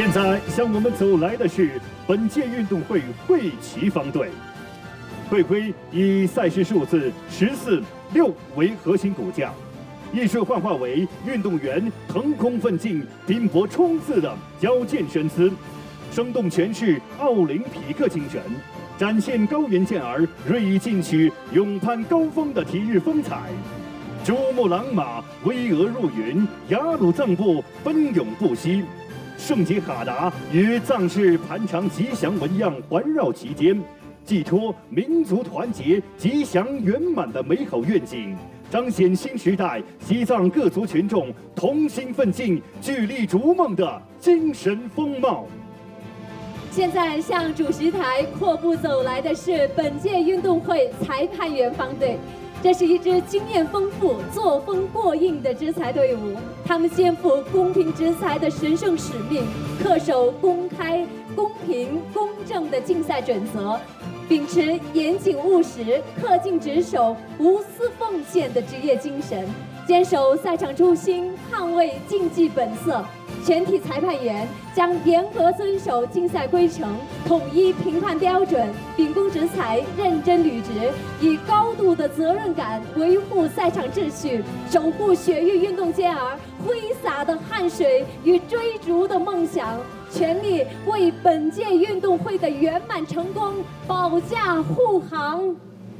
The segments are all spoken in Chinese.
现在向我们走来的是本届运动会会旗方队。会徽以赛事数字14、6为核心骨架，艺术幻化为运动员腾空奋进、拼搏冲刺的矫健身姿，生动诠释奥林匹克精神，展现高原健儿锐意进取、勇攀高峰的体育风采。珠穆朗玛巍峨入云，雅鲁藏布奔涌不息。圣杰哈达与藏式盘长吉祥纹样环绕其间，寄托民族团结、吉祥圆满的美好愿景，彰显新时代西藏各族群众同心奋进、聚力逐梦的精神风貌。 现在向主席台阔步走来的是本届运动会裁判员方队。这是一支经验丰富、作风过硬的执裁队伍，他们肩负公平执裁的神圣使命，恪守公开、公平、公正的竞赛准则，秉持严谨务实、恪尽职守、无私奉献的职业精神，坚守赛场初心，捍卫竞技本色。全体裁判员将严格遵守竞赛规程，统一评判标准，秉公执裁，认真履职，以高度的责任感维护赛场秩序，守护雪域运动健儿挥洒的汗水与追逐的梦想，全力为本届运动会的圆满成功保驾护航。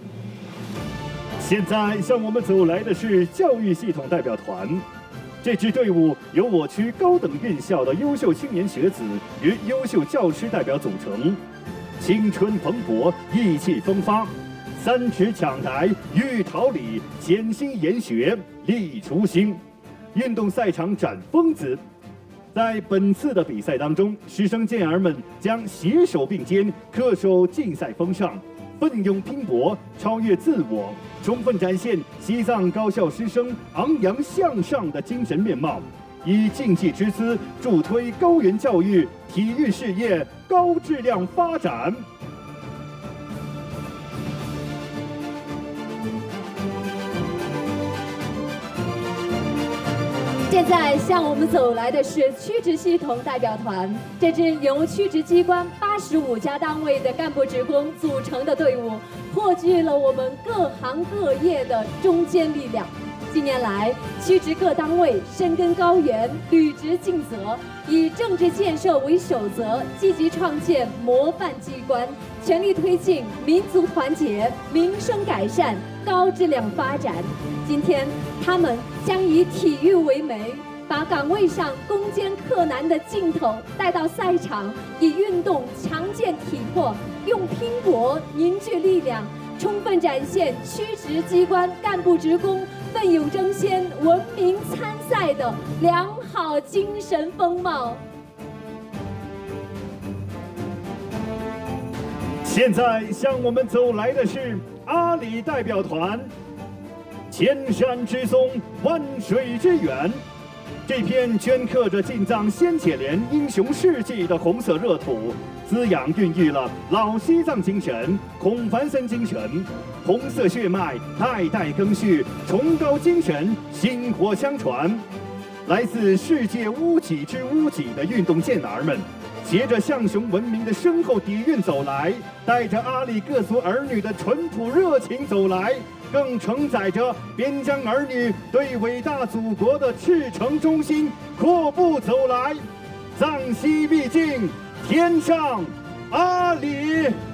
现在向我们走来的是教育系统代表团。这支队伍由我区高等院校的优秀青年学子与优秀教师代表组成，青春蓬勃，意气风发，三尺抢台，欲桃李，潜心研学，立初心，运动赛场展风姿。在本次的比赛当中，师生健儿们将携手并肩，恪守竞赛风尚，奋勇拼搏，超越自我，充分展现西藏高校师生昂扬向上的精神面貌，以竞技之姿助推高原教育体育事业高质量发展。 现在向我们走来的是区直系统代表团，这支由区直机关85家单位的干部职工组成的队伍，汇聚了我们各行各业的中坚力量。近年来，区直各单位深耕高原，履职尽责，以政治建设为守则，积极创建模范机关，全力推进民族团结、民生改善、高质量发展。今天，他们将以体育为媒，把岗位上攻坚克难的劲头带到赛场，以运动强健体魄，用拼搏凝聚力量，充分展现区直机关干部职工奋勇争先、文明参赛的良好精神风貌。 现在向我们走来的是阿里代表团。千山之松，万水之源，这片镌刻着进藏先解连英雄事迹的红色热土，滋养孕育了老西藏精神、孔繁森精神，红色血脉代代更续，崇高精神薪火相传。来自世界屋脊之屋脊的运动健儿们，携着象雄文明的深厚底蕴走来，带着阿里各族儿女的淳朴热情走来，更承载着边疆儿女对伟大祖国的赤诚忠心，阔步走来。藏西必敬，天上阿里。